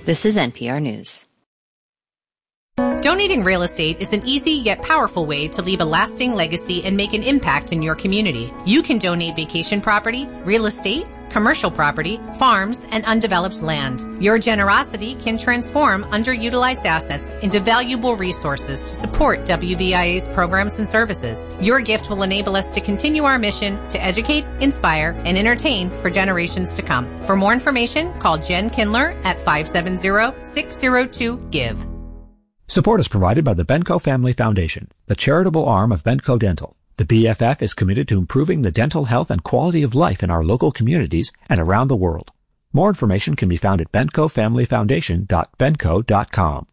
This is NPR News. Donating real estate is an easy yet powerful way to leave a lasting legacy and make an impact in your community. You can donate vacation property, real estate, commercial property, farms, and undeveloped land. Your generosity can transform underutilized assets into valuable resources to support WVIA's programs and services. Your gift will enable us to continue our mission to educate, inspire, and entertain for generations to come. For more information, call Jen Kindler at 570-602-GIVE. Support is provided by the Benco Family Foundation, the charitable arm of Benco Dental. The BFF is committed to improving the dental health and quality of life in our local communities and around the world. More information can be found at bencofamilyfoundation.benco.com.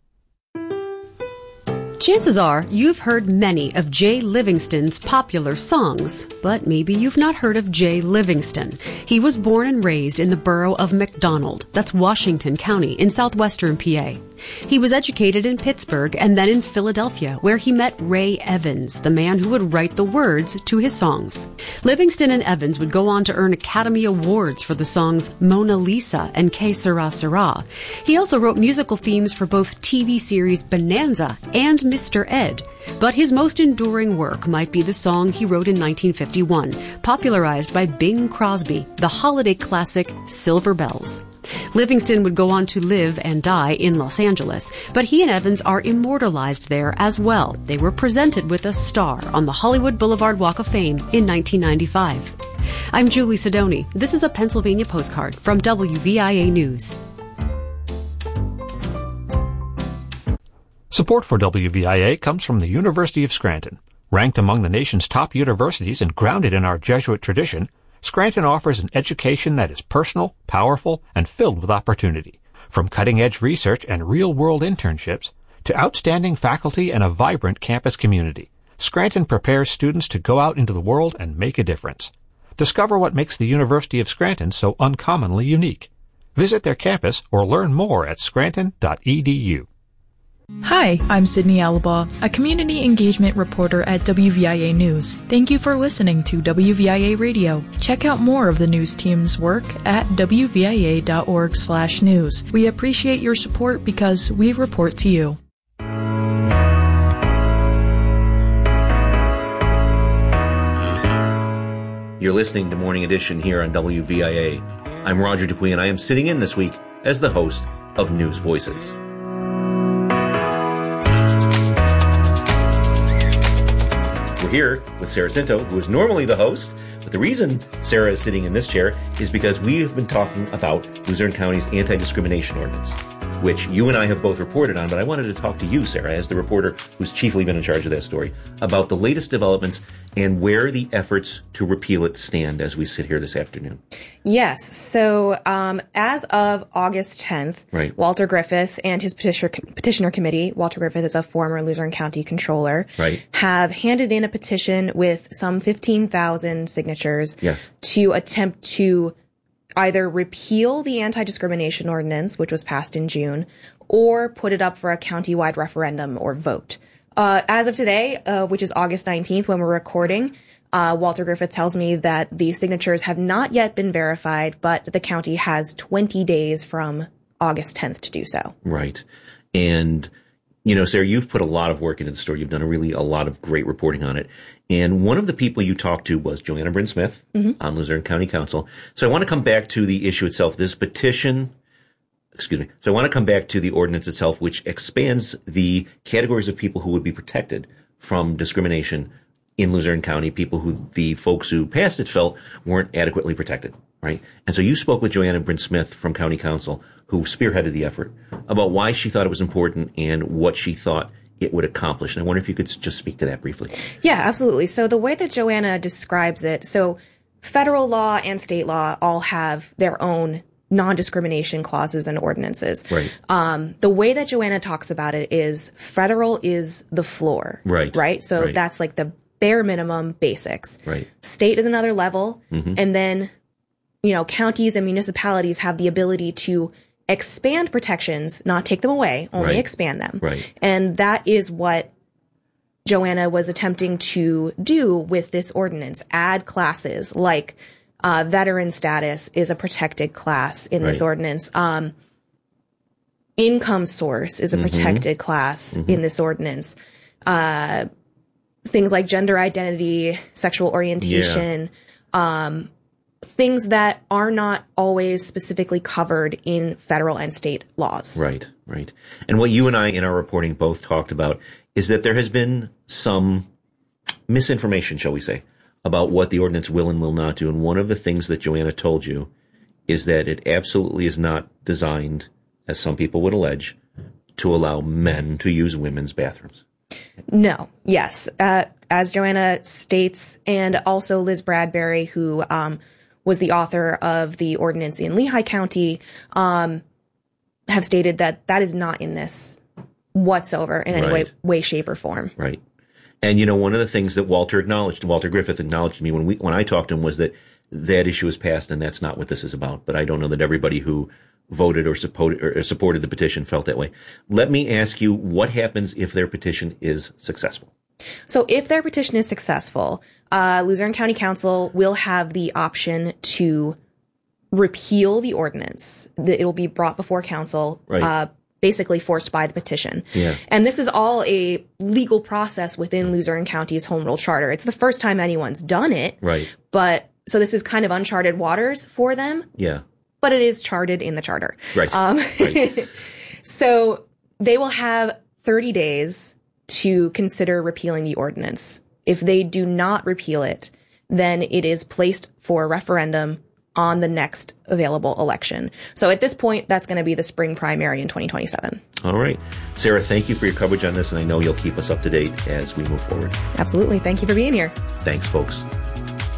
Chances are you've heard many of Jay Livingston's popular songs, but maybe you've not heard of Jay Livingston. He was born and raised in the borough of McDonald, that's Washington County in southwestern PA. He was educated in Pittsburgh and then in Philadelphia, where he met Ray Evans, the man who would write the words to his songs. Livingston and Evans would go on to earn Academy Awards for the songs Mona Lisa and Que Sera Sera. He also wrote musical themes for both TV series Bonanza and Mr. Ed. But his most enduring work might be the song he wrote in 1951, popularized by Bing Crosby, the holiday classic Silver Bells. Livingston would go on to live and die in Los Angeles, but he and Evans are immortalized there as well. They were presented with a star on the Hollywood Boulevard Walk of Fame in 1995. I'm Julie Sidoni. This is a Pennsylvania postcard from WVIA News. Support for WVIA comes from the University of Scranton. Ranked among the nation's top universities and grounded in our Jesuit tradition, Scranton offers an education that is personal, powerful, and filled with opportunity. From cutting-edge research and real-world internships to outstanding faculty and a vibrant campus community, Scranton prepares students to go out into the world and make a difference. Discover what makes the University of Scranton so uncommonly unique. Visit their campus or learn more at scranton.edu. Hi, I'm Sydney Alabaugh, a community engagement reporter at WVIA News. Thank you for listening to WVIA Radio. Check out more of the news team's work at wvia.org/news. We appreciate your support because we report to you. You're listening to Morning Edition here on WVIA. I'm Roger Dupuy, and I am sitting in this week as the host of News Voices. We're here with Sarah Cinto, who is normally the host, but the reason Sarah is sitting in this chair is because we have been talking about Luzerne County's anti-discrimination ordinance, which you and I have both reported on, but I wanted to talk to you, Sarah, as the reporter who's chiefly been in charge of that story, about the latest developments and where the efforts to repeal it stand as we sit here this afternoon. Yes. So as of August 10th, right, Walter Griffith and his petitioner committee, Walter Griffith is a former Luzerne County controller, right, have handed in a petition with some 15,000 signatures, yes, to attempt to either repeal the anti-discrimination ordinance, which was passed in June, or put it up for a countywide referendum or vote. As of today, which is August 19th when we're recording, Walter Griffith tells me that the signatures have not yet been verified, but the county has 20 days from August 10th to do so. Right. And, you know, Sarah, you've put a lot of work into the story. You've done a lot of great reporting on it. And one of the people you talked to was Joanna Bryn Smith on Luzerne County Council. So I want to come back to the issue itself. This petition, So I want to come back to the ordinance itself, which expands the categories of people who would be protected from discrimination in Luzerne County, the folks who passed it felt weren't adequately protected, right? And so you spoke with Joanna Bryn Smith from County Council, who spearheaded the effort, about why she thought it was important and what she thought it would accomplish. And I wonder if you could just speak to that briefly. Yeah, absolutely. So the way that Joanna describes it, so federal law and state law all have their own non-discrimination clauses and ordinances. Right. The way that Joanna talks about it is federal is the floor. Right. Right? So right. that's like the bare minimum basics. Right. State is another level. Mm-hmm. And then, you know, counties and municipalities have the ability to expand protections, not take them away, only right. expand them. Right. And that is what Joanna was attempting to do with this ordinance, add classes like veteran status is a protected class in right. this ordinance. income source is a protected class in this ordinance. Things like gender identity, sexual orientation, things that are not always specifically covered in federal and state laws. Right. And what you and I in our reporting both talked about is that there has been some misinformation, shall we say, about what the ordinance will and will not do. And one of the things that Joanna told you is that it absolutely is not designed, as some people would allege, to allow men to use women's bathrooms. No. Yes. As Joanna states, and also Liz Bradbury, who was the author of the ordinance in Lehigh County, have stated that that is not in this whatsoever in any way, shape, or form. Right. And, one of the things that Walter Griffith acknowledged to me when I talked to him was that issue is passed and that's not what this is about. But I don't know that everybody who voted or supported the petition felt that way. Let me ask you, what happens if their petition is successful? So if their petition is successful, Luzerne County Council will have the option to repeal the ordinance. It'll be brought before council, basically forced by the petition. Yeah. And this is all a legal process within Luzerne County's Home Rule Charter. It's the first time anyone's done it. Right. But so this is kind of uncharted waters for them. Yeah. But it is charted in the charter. Right. Right. So they will have 30 days to consider repealing the ordinance. If they do not repeal it, then it is placed for a referendum on the next available election. So at this point, that's going to be the spring primary in 2027. All right. Sarah, thank you for your coverage on this, and I know you'll keep us up to date as we move forward. Absolutely. Thank you for being here. Thanks, folks.